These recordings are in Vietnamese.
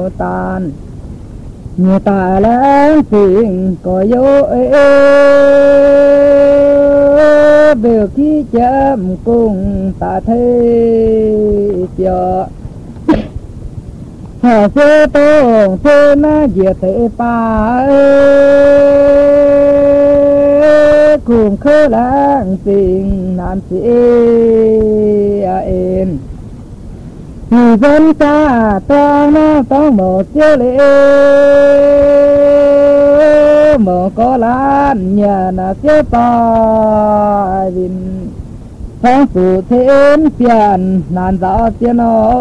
tàn như ta lãng tình có vô biểu khi chấm cùng ta thấy chờ hà sơ tông thế na diệt thế pa cùng khơi lãng tình nam sĩ em người dân ta toàn nóต้องmột chiếc lệ một có lan nhà là chiếc pa vinh phong phụ thiên phiền nàn giáo tiên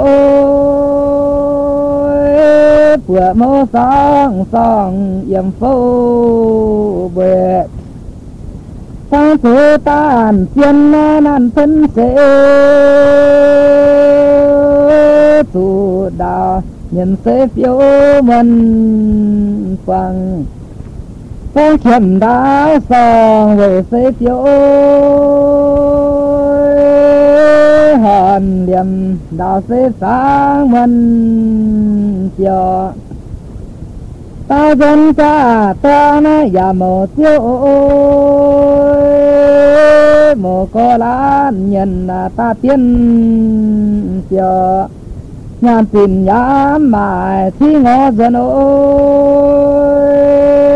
ơi bữa mô song song yếm phô bệ phong phụ tàn phiền nàn thân sẽ tu đạo nhân sẽ phiếu mình phẳng phong khiêm đã song về sẽ phiếu hòn điểm đạo sẽ sáng mình cho ta dân cha ta na ya một tiêu một có lan nhân là ta tiên cho nhàn tình nhám mài thi ngõ dân ôi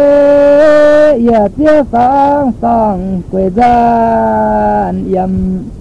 giờ tiêu song song quê dân yếm